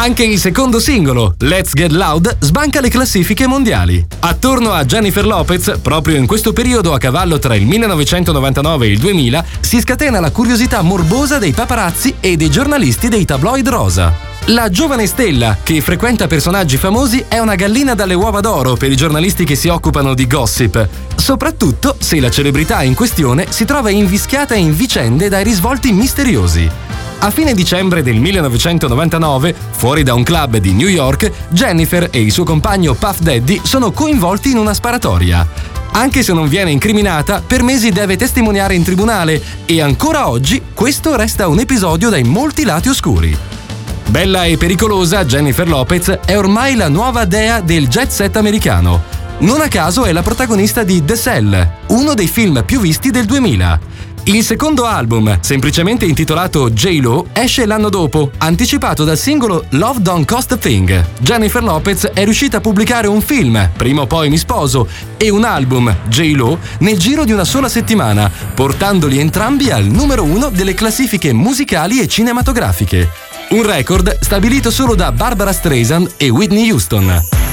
Anche il secondo singolo, Let's Get Loud, sbanca le classifiche mondiali. Attorno a Jennifer Lopez, proprio in questo periodo a cavallo tra il 1999 e il 2000, si scatena la curiosità morbosa dei paparazzi e dei giornalisti dei tabloid rosa. La giovane stella, che frequenta personaggi famosi, è una gallina dalle uova d'oro per i giornalisti che si occupano di gossip, soprattutto se la celebrità in questione si trova invischiata in vicende dai risvolti misteriosi. A fine dicembre del 1999, fuori da un club di New York, Jennifer e il suo compagno Puff Daddy sono coinvolti in una sparatoria. Anche se non viene incriminata, per mesi deve testimoniare in tribunale e ancora oggi questo resta un episodio dai molti lati oscuri. Bella e pericolosa, Jennifer Lopez è ormai la nuova dea del jet set americano. Non a caso è la protagonista di The Cell, uno dei film più visti del 2000. Il secondo album, semplicemente intitolato J-Lo, esce l'anno dopo, anticipato dal singolo Love Don't Cost a Thing. Jennifer Lopez è riuscita a pubblicare un film, Prima o poi mi sposo, e un album, J-Lo, nel giro di una sola settimana, portandoli entrambi al numero 1 delle classifiche musicali e cinematografiche. Un record stabilito solo da Barbara Streisand e Whitney Houston.